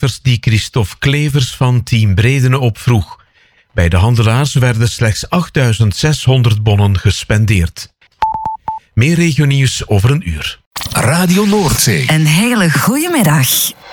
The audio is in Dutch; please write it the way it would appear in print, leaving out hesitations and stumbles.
cijfers die Christophe Klevers van Team Bredene opvroeg. Bij de handelaars werden slechts 8.600 bonnen gespendeerd. Meer regionieuws over een uur. Radio Noordzee. Een hele goede middag.